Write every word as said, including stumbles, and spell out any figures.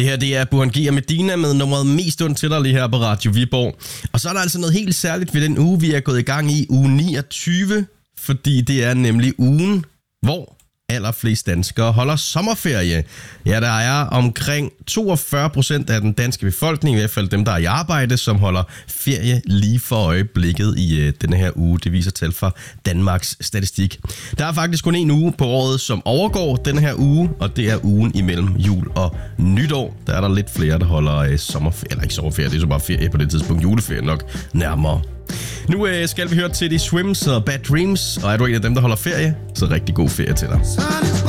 Det her, det er Burhan G og Medina med nummeret Mest ondt til dig lige her på Radio Viborg. Og så er der altså noget helt særligt ved den uge, vi er gået i gang i, uge niogtyve, fordi det er nemlig ugen, hvor allerflest danskere holder sommerferie. Ja, der er omkring toogfyrre procent af den danske befolkning, i hvert fald dem, der er i arbejde, som holder ferie lige for øjeblikket i øh, denne her uge. Det viser tal fra Danmarks Statistik. Der er faktisk kun en uge på året, som overgår denne her uge, og det er ugen imellem jul og nytår. Der er der lidt flere, der holder øh, sommerferie, eller ikke sommerferie, det er så bare ferie på det tidspunkt. Juleferie nok nærmere. Nu øh, skal vi høre til de Swims og Bad Dreams, og er du en af dem, der holder ferie, så rigtig god ferie til dig.